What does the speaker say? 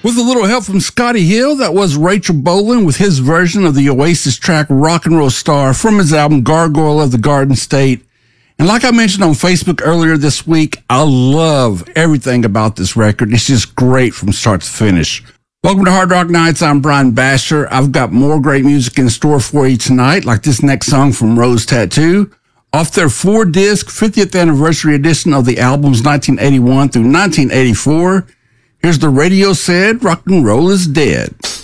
With a little help from Scotty Hill, that was Rachel Bolan with his version of the Oasis track Rock and Roll Star from his album Gargoyle of the Garden State. And like I mentioned on Facebook earlier this week, I love everything about this record. It's just great from start to finish. Welcome to Hard Rock Nights. I'm Brian Basher. I've got more great music in store for you tonight, like this next song from Rose Tattoo. Off their 4-disc 50th anniversary edition of the albums 1981 through 1984, here's The Radio Said Rock and Roll is Dead.